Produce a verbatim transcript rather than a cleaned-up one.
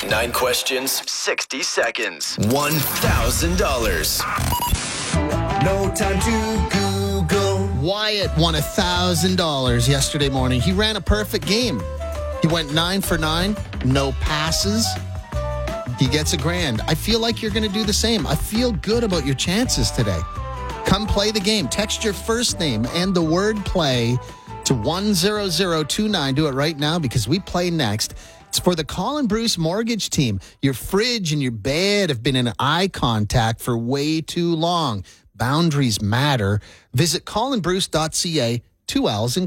Nine questions, sixty seconds, one thousand dollars. No time to Google. Wyatt won one thousand dollars yesterday morning. He ran a perfect game. He went nine for nine, no passes. He gets a grand. I feel like you're going to do the same. I feel good about your chances today. Come play the game. Text your first name and the word play to one zero zero two nine. Do it right now because we play next. It's for the Colin Bruce Mortgage Team. Your fridge and your bed have been in eye contact for way too long. Boundaries matter. Visit colin bruce dot c a. Two L's in